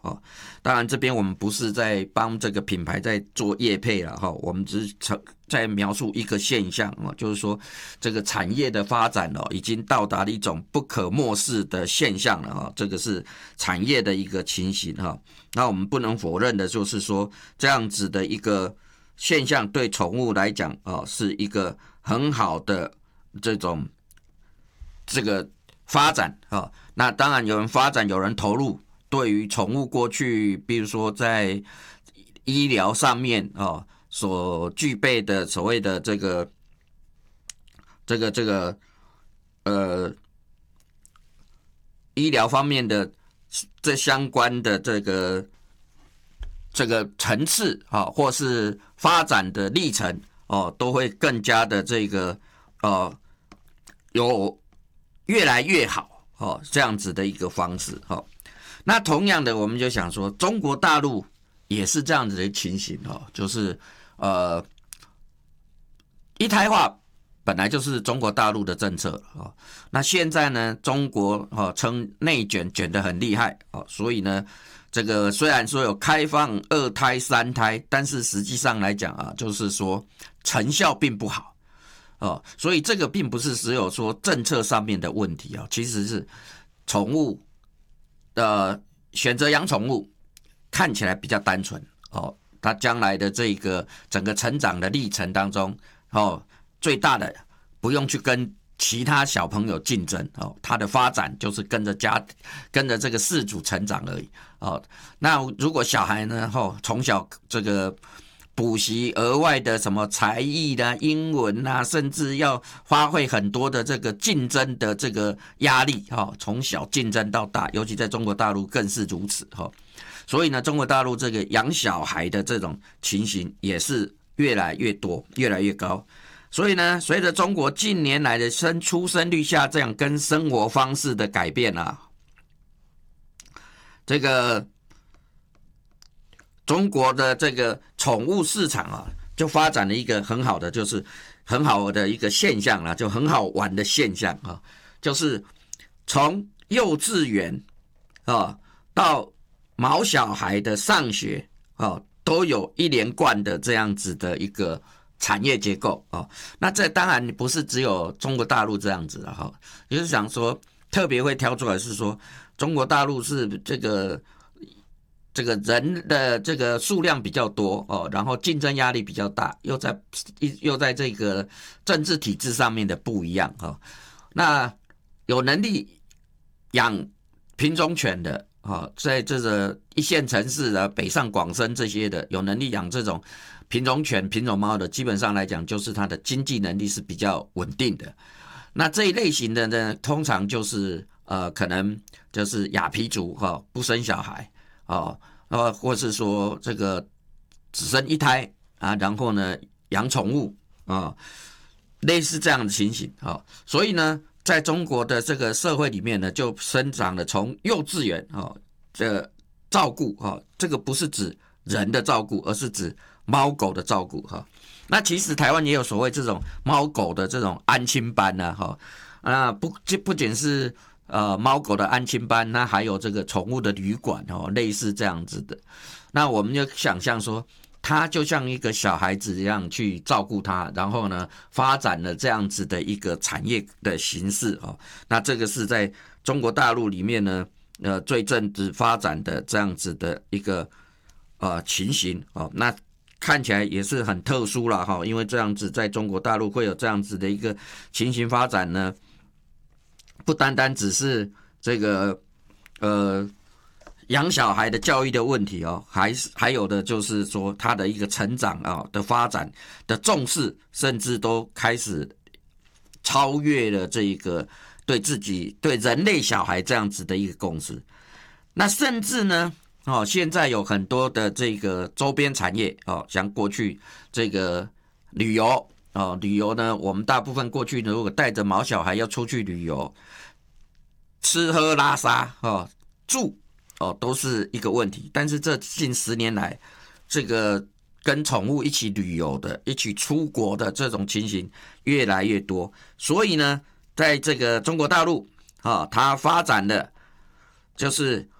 当然这边我们不是在帮这个品牌在做业配了我们只是在描述一个现象就是说这个产业的发展已经到达了一种不可漠视的现象了这个是产业的一个情形那我们不能否认的就是说这样子的一个现象对宠物来讲是一个很好的这个发展那当然有人发展有人投入，对于宠物过去比如说在医疗上面所具备的所谓的这个医疗方面的这相关的这个层次或是发展的历程都会更加的这个有越来越好这样子的一个方式那同样的我们就想说中国大陆也是这样子的情形就是一胎化本来就是中国大陆的政策那现在呢中国称内卷卷得很厉害所以呢这个虽然说有开放2胎3胎，但是实际上来讲就是说成效并不好所以这个并不是只有说政策上面的问题其实是宠物选择养宠物看起来比较单纯它将来的这个整个成长的历程当中最大的不用去跟其他小朋友竞争它的发展就是跟着这个饲主成长而已那如果小孩呢从小这个补习额外的什么才艺啦、英文啦，甚至要发挥很多的这个竞争的这个压力从小竞争到大，尤其在中国大陆更是如此所以呢，中国大陆这个养小孩的这种情形也是越来越多、越来越高。所以呢，随着中国近年来的出生率下降跟生活方式的改变这个中国的这个宠物市场就发展了一个很好的，就是很好的一个现象就很好玩的现象就是从幼稚园到毛小孩的上学都有一连贯的这样子的一个产业结构那这当然不是只有中国大陆这样子就是想说特别会挑出来是说中国大陆是这个人的这个数量比较多然后竞争压力比较大，又在这个政治体制上面的不一样那有能力养品种犬的在这个一线城市的北上广深这些的有能力养这种品种犬、品种猫的，基本上来讲就是它的经济能力是比较稳定的。那这一类型的呢，通常就是可能就是亚皮族不生小孩或是说这个只生一胎然后呢养宠物类似这样的情形所以呢，在中国的这个社会里面呢，就生长了从幼稚园这照顾这个不是指人的照顾，而是指猫狗的照顾那其实台湾也有所谓这种猫狗的这种安亲班不仅是猫狗的安亲班，那还有这个宠物的旅馆类似这样子的。那我们就想象说，他就像一个小孩子一样去照顾他，然后呢，发展了这样子的一个产业的形式那这个是在中国大陆里面呢，最正值发展的这样子的一个情形那看起来也是很特殊啦因为这样子在中国大陆会有这样子的一个情形发展呢，不单单只是这个养小孩的教育的问题还有的就是说他的一个成长的发展的重视，甚至都开始超越了这一个对人类小孩这样子的一个共识。那甚至呢现在有很多的这个周边产业像过去这个旅游旅游呢，我们大部分过去如果带着毛小孩要出去旅游，吃喝拉撒住都是一个问题。但是这近10年来，这个跟宠物一起旅游的、一起出国的这种情形越来越多。所以呢，在这个中国大陆它发展的就是